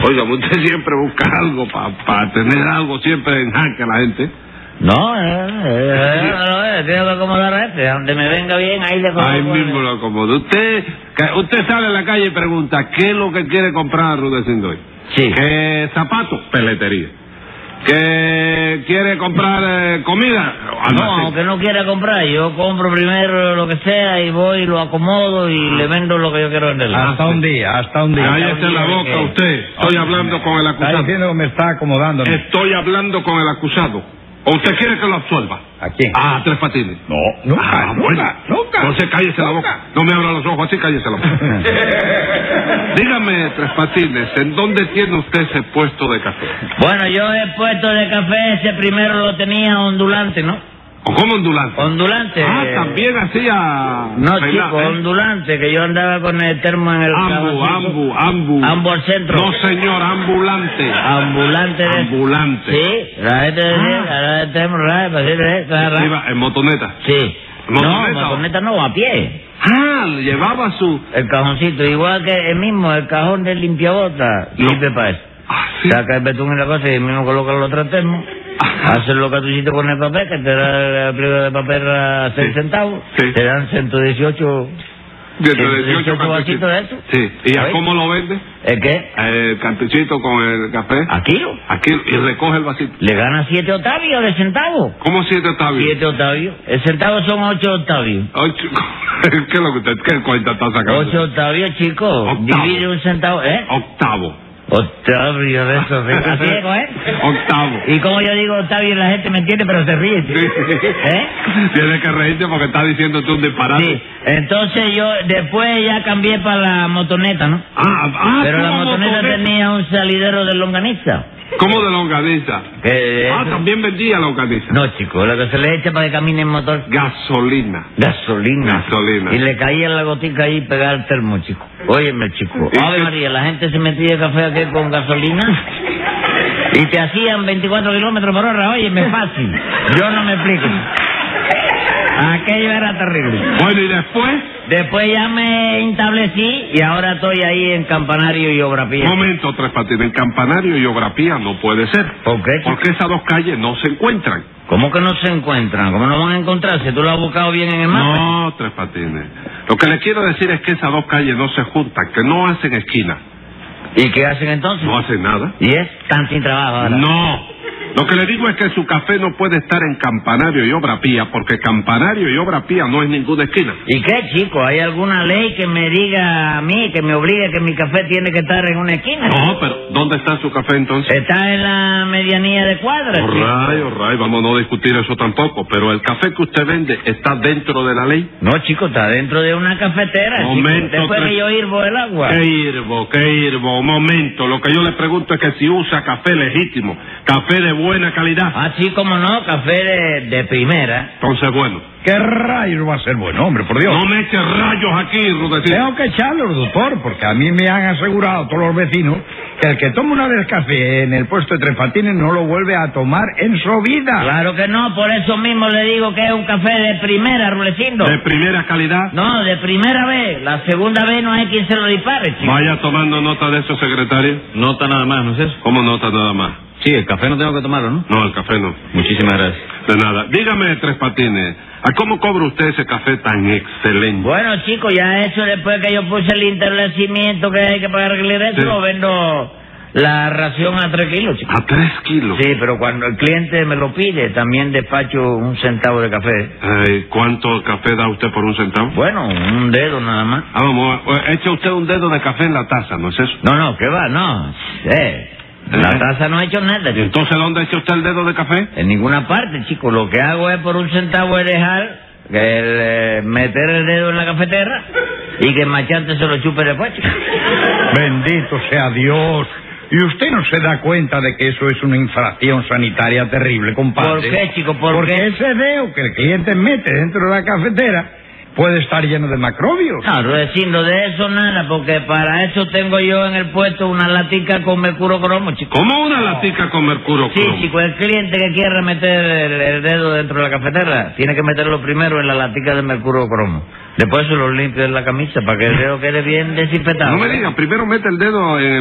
Oiga, usted siempre busca algo para tener algo siempre en jaque a la gente. No, tengo que acomodar a este. Donde me venga bien, ahí le acomodo. Ahí mismo lo acomodo. Usted sale a la calle y pregunta, ¿qué es lo que quiere comprar Rudecindo hoy? Sí. ¿Qué zapatos? Peletería. ¿Qué quiere comprar comida? No, aunque no quiera comprar, yo compro primero lo que sea y voy y lo acomodo y le vendo lo que yo quiero venderle. Hasta un día. Cállese la boca usted. Estoy hablando con el Está acusado. diciendo que me está acomodando. Estoy hablando con el acusado. ¿O usted quiere que lo absuelva? ¿A quién? Ah, Tres Patines. No, nunca. Entonces cállese la boca. No me abra los ojos así, cállese la boca. Dígame, Tres Patines, ¿en dónde tiene usted ese puesto de café? Bueno, yo el puesto de café, ese primero lo tenía ondulante, ¿no? ¿O cómo ondulante? Ondulante. Ah, también hacía... No, chico, ondulante, que yo andaba con el termo en el Ambu. Ambu al centro. No, señor, ambulante. Ambulante. Ambulante. Sí, la gente decía, ahora tenemos Iba en motoneta. Sí. ¿Motoneta? No, motoneta no, a pie. Ah, llevaba su... El cajoncito, igual que el mismo, el cajón del limpiabota. No. Limpia para eso. Ah, sí. Saca el betún y la cosa y el mismo coloca los tres termos. Haces los cartuchitos con el papel, que te da el pliego de papel a 6 centavos. Sí. Te dan 118... 118 vasitos de eso. Sí. ¿Y a ¿Oye? cómo lo vende? ¿El qué? El cartuchito con el café. ¿A kilo? Aquí, y recoge el vasito. Le gana 7 octavios de centavos. ¿Cómo 7 octavios? 7 octavios. El centavo son 8 octavios. 8. ¿Qué es lo que usted, qué cuenta está sacando? 8 octavios, chico. Octavo. Divide un centavo, ¿eh? Octavo. Octavio de eso, ¿sí? Así es, ¿eh? Octavo. Y como yo digo octavio, la gente me entiende, pero se ríe. Sí. ¿Eh? Tiene que reírse porque está diciendo tú un disparate. Sí. Entonces yo después ya cambié para la motoneta, ¿no? Pero la motoneta tenía un salidero de longaniza. ¿Cómo de longaniza? También vendía longaniza. No, chico, lo que se le echa para que camine el motor. Gasolina. Gasolina. Gasolina. Y le caía la gotica ahí pegada al termo, chico. Óyeme, chico. Ave María, la gente se metía café aquí con gasolina y te hacían 24 kilómetros por hora. Óyeme, fácil. Yo no me explico. Aquello era terrible. Bueno, ¿y después? Después ya me establecí y ahora estoy ahí en Campanario y Obra Pía. Momento, Tres Patines. En Campanario y Obra Pía no puede ser. ¿Por qué, chico? Porque esas dos calles no se encuentran. ¿Cómo que no se encuentran? ¿Cómo no van a encontrarse? ¿Tú lo has buscado bien en el mapa? No, Tres Patines. Lo que le quiero decir es que esas dos calles no se juntan, que no hacen esquina. ¿Y qué hacen entonces? No hacen nada. ¿Y es tan sin trabajo ahora? No. Lo que le digo es que su café no puede estar en Campanario y Obra Pía, porque Campanario y Obra Pía no es ninguna esquina. ¿Y qué, chico? ¿Hay alguna ley que me diga a mí, que me obligue que mi café tiene que estar en una esquina? No, pero ¿dónde está su café entonces? Está en la medianía de cuadras. All right, vamos a no discutir eso tampoco, pero el café que usted vende está dentro de la ley. No, chico, está dentro de una cafetera. Momento, chico. Después que yo hirvo el agua. ¿Qué hirvo? Un momento, lo que yo le pregunto es que si usa café legítimo, café de buena calidad. Ah, sí, como no, café de primera. Entonces, bueno. ¿Qué rayos va a ser bueno, hombre, por Dios? No me eche rayos aquí, Rudecindo. Tengo que echarlos, doctor, porque a mí me han asegurado todos los vecinos que el que toma una vez café en el puesto de Tres Patines no lo vuelve a tomar en su vida. Claro que no, por eso mismo le digo que es un café de primera, Rulecindo. ¿De primera calidad? No, de primera vez. La segunda vez no hay quien se lo dispare, chico. Vaya tomando nota de eso, secretario. Nota nada más, ¿no es eso? ¿Cómo nota nada más? Sí, el café no tengo que tomarlo, ¿no? No, el café no. Muchísimas gracias. De nada. Dígame, Tres Patines, ¿a cómo cobra usted ese café tan excelente? Bueno, chico, ya eso después que yo puse el establecimiento que hay que pagar el cliente, Sí. lo vendo la ración a 3 kilos, chico. ¿A 3 kilos? Sí, pero cuando el cliente me lo pide, también despacho 1 centavo de café. ¿Cuánto café da usted por 1 centavo? Bueno, un dedo nada más. Vamos, echa usted un dedo de café en la taza, ¿no es eso? No, ¿qué va? No. La taza no ha hecho nada, ¿Y chico. entonces dónde echa usted el dedo de café? En ninguna parte, chico. Lo que hago es por 1 centavo es dejar meter el dedo en la cafetera y que el machante se lo chupe después, chico. Bendito sea Dios. ¿Y usted no se da cuenta de que eso es una infracción sanitaria terrible, compadre? ¿Por qué, chico? Porque ese dedo que el cliente mete dentro de la cafetera puede estar lleno de macrobios. No, Rudecindo, de eso nada, porque para eso tengo yo en el puesto una latica con mercurio cromo, chico. ¿Cómo una latica con mercurio Sí, cromo? chico, el cliente que quiera meter el dedo dentro de la cafetera tiene que meterlo primero en la latica de mercurio cromo. Después se lo limpia en la camisa para que el dedo quede bien desinfectado. No me diga, primero mete el dedo en